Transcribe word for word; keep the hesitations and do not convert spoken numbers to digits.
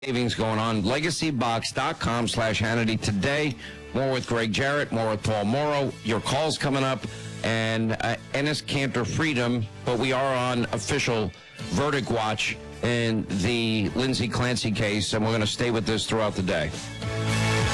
savings going on. Legacybox.com slash Hannity today. More with Greg Jarrett, more with Paul Morrow. Your call's coming up. And uh, Enes Kanter Freedom, but we are on official verdict watch in the Lindsey Clancy case, and we're going to stay with this throughout the day.